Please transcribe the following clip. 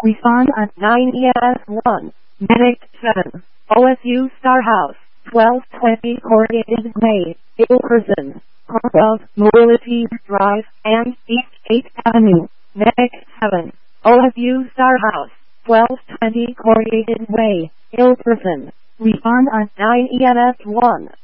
Refund at 9 ES1. Medic 7. OSU Star House. 1220 Corrugated Way, Ilkerson. Corral, Mobility Drive, and East 8th Avenue. Medic 7. OSU Star House. 1220 Corrugated Way, Ilkerson. Refund at 9 ES1.